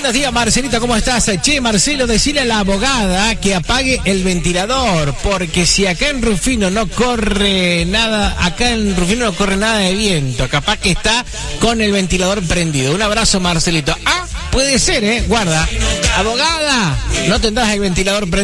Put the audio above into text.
Buenos días, Marcelito, ¿cómo estás? Che, Marcelo, decile a la abogada que apague el ventilador, porque si acá en Rufino no corre nada, de viento, capaz que está con el ventilador prendido. Un abrazo, Marcelito. Ah, puede ser, guarda. Abogada, no tendrás el ventilador prendido.